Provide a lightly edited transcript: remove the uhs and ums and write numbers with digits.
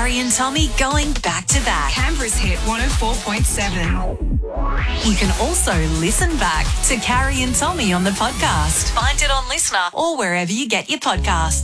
Carrie and Tommy going back to back. Canberra's hit 104.7. You can also listen back to Carrie and Tommy on the podcast. Find it on Listener or wherever you get your podcasts.